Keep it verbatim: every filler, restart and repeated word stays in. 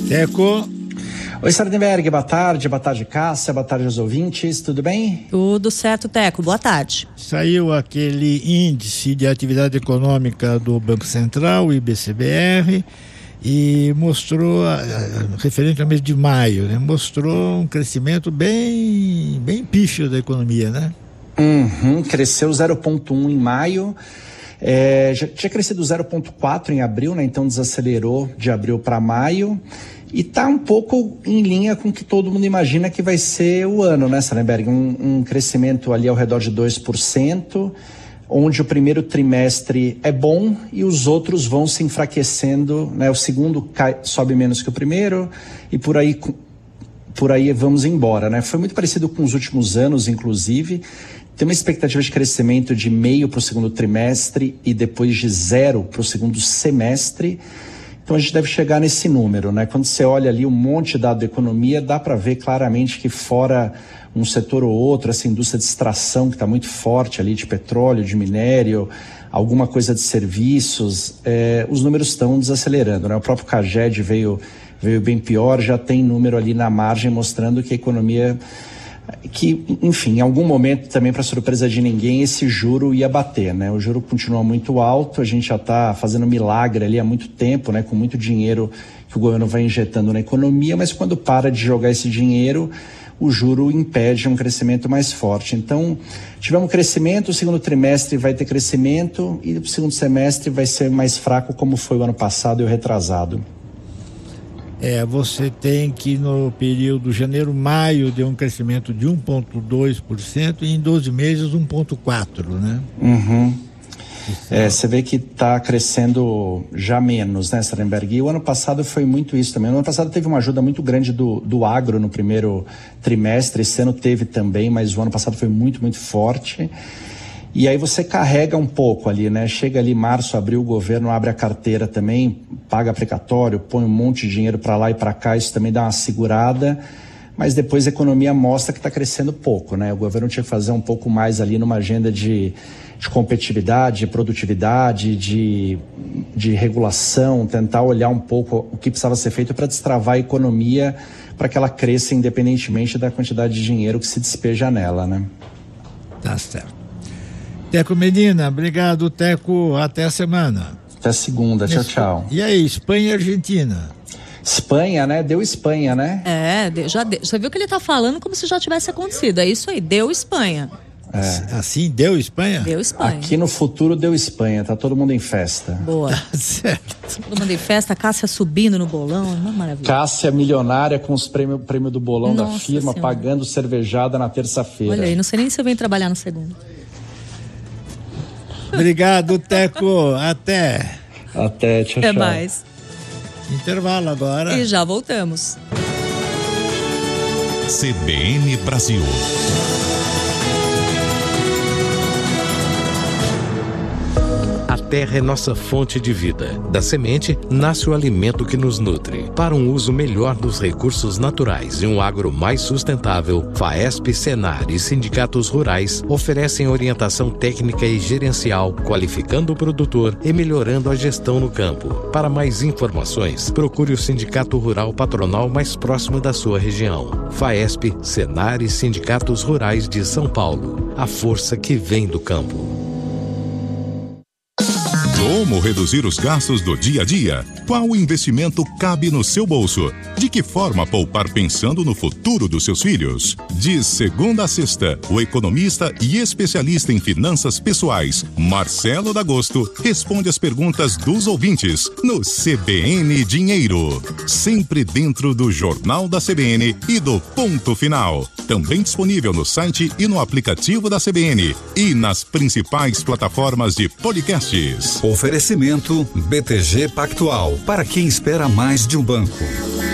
Teco. Oi, Sardenberg, boa tarde, boa tarde, Cássia, boa tarde aos ouvintes, tudo bem? Tudo certo, Teco, boa tarde. Saiu aquele índice de atividade econômica do Banco Central, o I B C B R, e mostrou, referente ao mês de maio, né, mostrou um crescimento bem, bem pífio da economia, né? Uhum, cresceu zero vírgula um em maio. É, já tinha crescido zero vírgula quatro em abril, né? Então desacelerou de abril para maio e está um pouco em linha com o que todo mundo imagina que vai ser o ano, né, Sardenberg? Um, um crescimento ali ao redor de dois por cento, onde o primeiro trimestre é bom e os outros vão se enfraquecendo, né? O segundo cai, sobe menos que o primeiro e por aí, por aí vamos embora, né? Foi muito parecido com os últimos anos, inclusive. Tem uma expectativa de crescimento de meio para o segundo trimestre e depois de zero para o segundo semestre. Então a gente deve chegar nesse número, né? Quando você olha ali um monte de dado da economia, dá para ver claramente que fora um setor ou outro, essa indústria de extração que está muito forte ali, de petróleo, de minério, alguma coisa de serviços, é, os números estão desacelerando, né? O próprio Caged veio, veio bem pior, já tem número ali na margem mostrando que a economia... que, enfim, em algum momento também, para surpresa de ninguém, esse juro ia bater, né? O juro continua muito alto, a gente já está fazendo milagre ali há muito tempo, né? Com muito dinheiro que o governo vai injetando na economia, mas quando para de jogar esse dinheiro, o juro impede um crescimento mais forte. Então, tivemos crescimento, o segundo trimestre vai ter crescimento e o segundo semestre vai ser mais fraco, como foi o ano passado e o retrasado. É, você tem que no período janeiro-maio deu um crescimento de um vírgula dois por cento e em doze meses um vírgula quatro por cento, né? Uhum. É, você vê que está crescendo já menos, né, Sardenberg? E o ano passado foi muito isso também. O ano passado teve uma ajuda muito grande do, do agro no primeiro trimestre, esse ano teve também, mas o ano passado foi muito, muito forte. E aí você carrega um pouco ali, né? Chega ali março, abril, o governo abre a carteira também, paga precatório, põe um monte de dinheiro para lá e para cá, isso também dá uma segurada, mas depois a economia mostra que está crescendo pouco, né? O governo tinha que fazer um pouco mais ali numa agenda de, de competitividade, de produtividade, de, de regulação, tentar olhar um pouco o que precisava ser feito para destravar a economia, para que ela cresça independentemente da quantidade de dinheiro que se despeja nela, né? Tá certo. Teco Medina, obrigado, Teco, até a semana. Até segunda, tchau, tchau. E aí, Espanha e Argentina? Espanha, né? Deu Espanha, né? É, já deu. Você viu que ele tá falando como se já tivesse acontecido, é isso aí, deu Espanha. É. Assim, deu Espanha? Deu Espanha. Aqui no futuro deu Espanha, tá todo mundo em festa. Boa. Tá certo. Todo mundo em festa, Cássia subindo no bolão, uma maravilha. Cássia milionária com os prêmios prêmio do bolão Nossa da firma, Senhora. pagando cervejada na terça-feira. Olha aí, não sei nem se eu venho trabalhar no segundo. Obrigado, Teco. Até. Até, tchau, Até tchau. mais. Intervalo agora. E já voltamos. C B N Brasil. A terra é nossa fonte de vida. Da semente nasce o alimento que nos nutre. Para um uso melhor dos recursos naturais e um agro mais sustentável, FAESP, Senar e sindicatos rurais oferecem orientação técnica e gerencial, qualificando o produtor e melhorando a gestão no campo. Para mais informações, procure o Sindicato Rural Patronal mais próximo da sua região. FAESP, Senar e sindicatos rurais de São Paulo. A força que vem do campo. Como reduzir os gastos do dia a dia? Qual investimento cabe no seu bolso? De que forma poupar pensando no futuro dos seus filhos? De segunda a sexta, o economista e especialista em finanças pessoais, Marcelo D'Agosto, responde as perguntas dos ouvintes no C B N Dinheiro. Sempre dentro do Jornal da C B N e do Ponto Final. Também disponível no site e no aplicativo da C B N e nas principais plataformas de podcasts. Oferecimento B T G Pactual, para quem espera mais de um banco.